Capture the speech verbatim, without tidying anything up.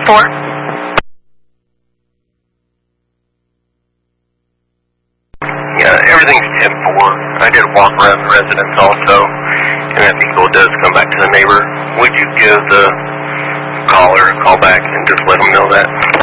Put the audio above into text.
four. Yeah, everything's ten four. I did a walk around the residence also, and if vehicle does come back to the neighbor, would you give the caller a call back and just let them know that?